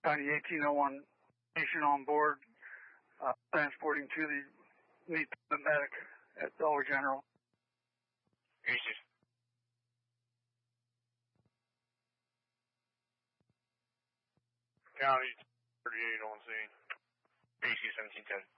County 1801 patient on board, transporting to the medic at Dollar General. Aces. County 38 on scene. AC 1710.